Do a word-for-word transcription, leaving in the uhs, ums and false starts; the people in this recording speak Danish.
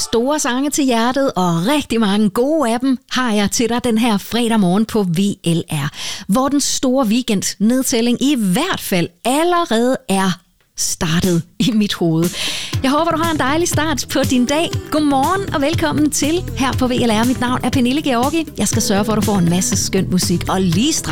store sange til hjertet, og rigtig mange gode af dem har jeg til dig den her fredag morgen på V L R, hvor den store weekend-nedtælling i hvert fald allerede er startet i mit hoved. Jeg håber, du har en dejlig start på din dag. Godmorgen og velkommen til her på V L R. Mit navn er Pernille Georgi. Jeg skal sørge for, at du får en masse skøn musik og lige straks